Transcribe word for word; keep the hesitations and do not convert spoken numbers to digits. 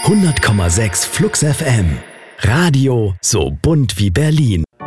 hundert Komma sechs Flux F M. Radio so bunt wie Berlin.